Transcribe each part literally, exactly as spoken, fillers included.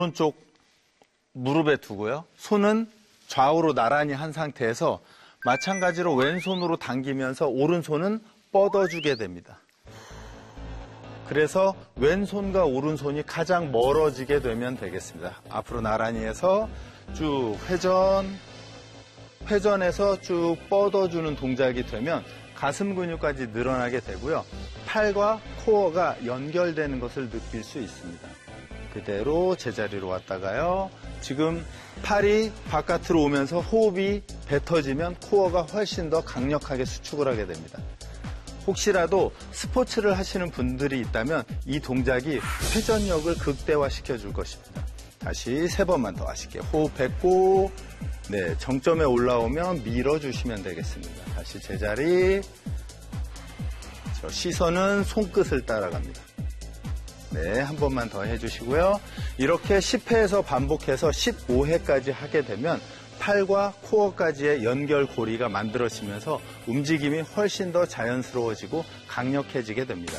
오른쪽 무릎에 두고요. 손은 좌우로 나란히 한 상태에서 마찬가지로 왼손으로 당기면서 오른손은 뻗어주게 됩니다. 그래서 왼손과 오른손이 가장 멀어지게 되면 되겠습니다. 앞으로 나란히 해서 쭉 회전, 회전해서 쭉 뻗어주는 동작이 되면 가슴 근육까지 늘어나게 되고요. 팔과 코어가 연결되는 것을 느낄 수 있습니다. 그대로 제자리로 왔다가요. 지금 팔이 바깥으로 오면서 호흡이 뱉어지면 코어가 훨씬 더 강력하게 수축을 하게 됩니다. 혹시라도 스포츠를 하시는 분들이 있다면 이 동작이 회전력을 극대화시켜 줄 것입니다. 다시 세 번만 더 하실게요. 호흡 뱉고 네, 정점에 올라오면 밀어주시면 되겠습니다. 다시 제자리. 저 시선은 손끝을 따라갑니다. 네, 한 번만 더 해주시고요. 이렇게 십 회에서 반복해서 십오 회까지 하게 되면 팔과 코어까지의 연결고리가 만들어지면서 움직임이 훨씬 더 자연스러워지고 강력해지게 됩니다.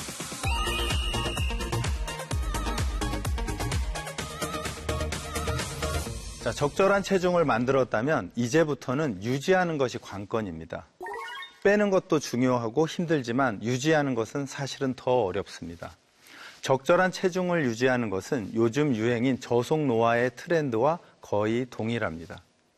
자, 적절한 체중을 만들었다면 이제부터는 유지하는 것이 관건입니다. 빼는 것도 중요하고 힘들지만 유지하는 것은 사실은 더 어렵습니다. 적절한 체중을 유지하는 것은 요즘 유행인 저속 노화의 트렌드와 거의 동일합니다.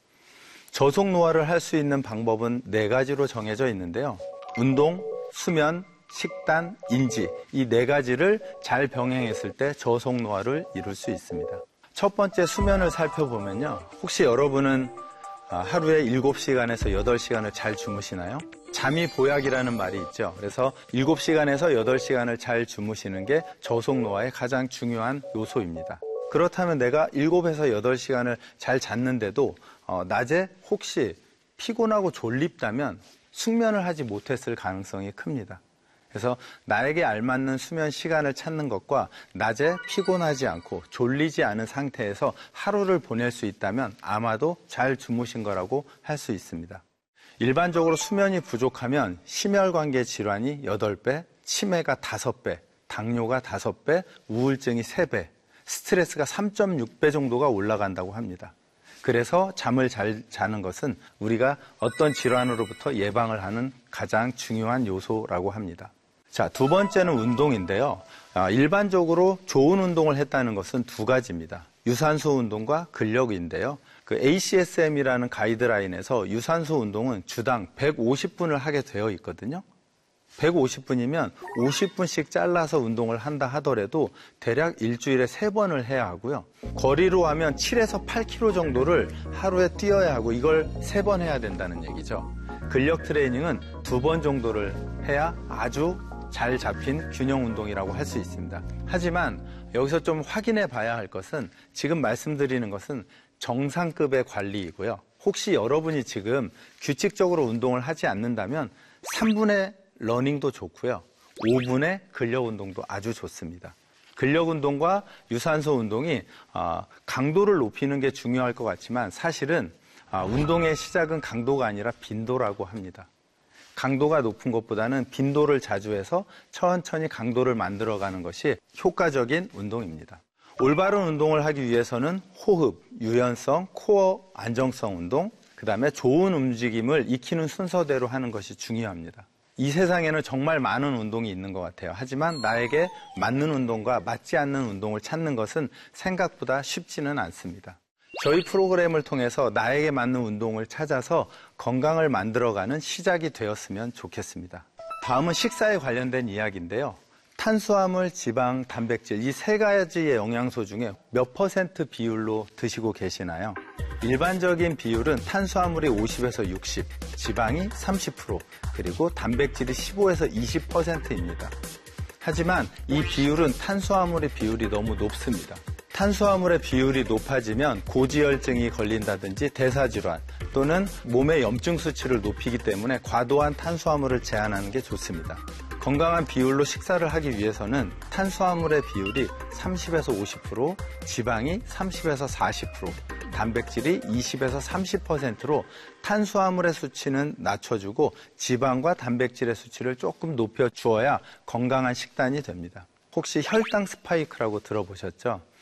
저속 노화를 할 수 있는 방법은 네 가지로 정해져 있는데요. 운동, 수면, 식단, 인지 이 네 가지를 잘 병행했을 때 저속 노화를 이룰 수 있습니다. 첫 번째 수면을 살펴보면요. 혹시 여러분은 하루에 일곱 시간에서 여덟 시간을 잘 주무시나요? 잠이 보약이라는 말이 있죠. 그래서 일곱 시간에서 여덟 시간을 잘 주무시는 게 저속 노화의 가장 중요한 요소입니다. 그렇다면 내가 일곱에서 여덟 시간을 잘 잤는데도 어, 낮에 혹시 피곤하고 졸립다면 숙면을 하지 못했을 가능성이 큽니다. 그래서 나에게 알맞는 수면 시간을 찾는 것과 낮에 피곤하지 않고 졸리지 않은 상태에서 하루를 보낼 수 있다면 아마도 잘 주무신 거라고 할 수 있습니다. 일반적으로 수면이 부족하면 심혈관계 질환이 여덟 배, 치매가 다섯 배, 당뇨가 다섯 배, 우울증이 세 배, 스트레스가 삼 점 육 배 정도가 올라간다고 합니다. 그래서 잠을 잘 자는 것은 우리가 어떤 질환으로부터 예방을 하는 가장 중요한 요소라고 합니다. 자, 두 번째는 운동인데요. 일반적으로 좋은 운동을 했다는 것은 두 가지입니다. 유산소 운동과 근력인데요. 그 에이씨에스엠이라는 가이드라인에서 유산소 운동은 주당 백오십 분을 하게 되어 있거든요. 백오십 분이면 오십 분씩 잘라서 운동을 한다 하더라도 대략 일주일에 세 번을 해야 하고요. 거리로 하면 칠에서 팔 킬로미터 정도를 하루에 뛰어야 하고 이걸 세 번 해야 된다는 얘기죠. 근력 트레이닝은 두 번 정도를 해야 아주 잘 잡힌 균형 운동이라고 할 수 있습니다. 하지만 여기서 좀 확인해 봐야 할 것은 지금 말씀드리는 것은 정상급의 관리이고요. 혹시 여러분이 지금 규칙적으로 운동을 하지 않는다면 삼 분의 러닝도 좋고요. 오 분의 근력 운동도 아주 좋습니다. 근력 운동과 유산소 운동이 강도를 높이는 게 중요할 것 같지만 사실은 운동의 시작은 강도가 아니라 빈도라고 합니다. 강도가 높은 것보다는 빈도를 자주 해서 천천히 강도를 만들어가는 것이 효과적인 운동입니다. 올바른 운동을 하기 위해서는 호흡, 유연성, 코어 안정성 운동, 그 다음에 좋은 움직임을 익히는 순서대로 하는 것이 중요합니다. 이 세상에는 정말 많은 운동이 있는 것 같아요. 하지만 나에게 맞는 운동과 맞지 않는 운동을 찾는 것은 생각보다 쉽지는 않습니다. 저희 프로그램을 통해서 나에게 맞는 운동을 찾아서 건강을 만들어가는 시작이 되었으면 좋겠습니다. 다음은 식사에 관련된 이야기인데요. 탄수화물, 지방, 단백질 이 세 가지의 영양소 중에 몇 퍼센트 비율로 드시고 계시나요? 일반적인 비율은 탄수화물이 오십에서 육십, 지방이 삼십 퍼센트, 그리고 단백질이 십오에서 이십 퍼센트입니다. 하지만 이 비율은 탄수화물의 비율이 너무 높습니다. 탄수화물의 비율이 높아지면 고지혈증이 걸린다든지 대사질환 또는 몸의 염증 수치를 높이기 때문에 과도한 탄수화물을 제한하는 게 좋습니다. 건강한 비율로 식사를 하기 위해서는 탄수화물의 비율이 삼십에서 오십 퍼센트, 지방이 삼십에서 사십 퍼센트, 단백질이 이십에서 삼십 퍼센트로 탄수화물의 수치는 낮춰주고 지방과 단백질의 수치를 조금 높여주어야 건강한 식단이 됩니다. 혹시 혈당 스파이크라고 들어보셨죠?